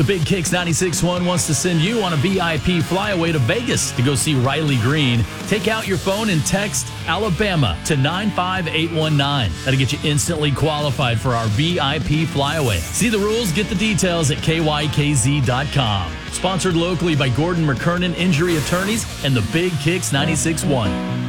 The Big Kicks 96.1 wants to send you on a VIP flyaway to Vegas to go see Riley Green. Take out your phone and text Alabama to 95819. That'll get you instantly qualified for our VIP flyaway. See the rules, get the details at kykz.com. Sponsored locally by Gordon McKernan Injury Attorneys and the Big Kicks 96.1.